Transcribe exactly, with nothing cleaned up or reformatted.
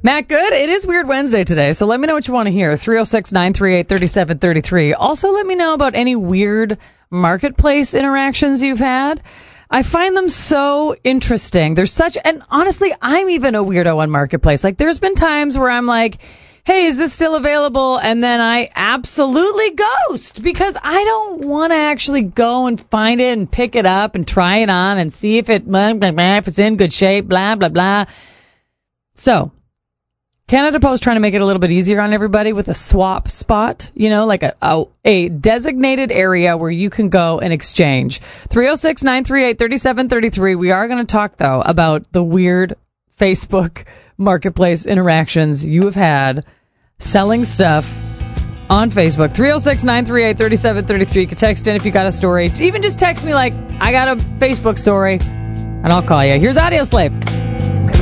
Matt, good. It is Weird Wednesday today, so let me know what you want to hear. three oh six, nine three eight, three seven three three. Also, let me know about any weird marketplace interactions you've had. I find them so interesting. There's such, and honestly, I'm even a weirdo on Marketplace. Like, there's been times where I'm like, hey, is this still available? And then I absolutely ghost because I don't want to actually go and find it and pick it up and try it on and see if it, blah, blah, blah, if it's in good shape, blah, blah, blah. So, Canada Post trying to make it a little bit easier on everybody with a swap spot, you know, like a, a, a designated area where you can go and exchange. three oh six, nine three eight, three seven three three. We are going to talk, though, about the weird Facebook marketplace interactions you have had selling stuff on Facebook. three oh six, nine three eight, three seven three three. You can text in if you got a story. Even just text me like, I got a Facebook story, and I'll call you. Here's Audio Slave.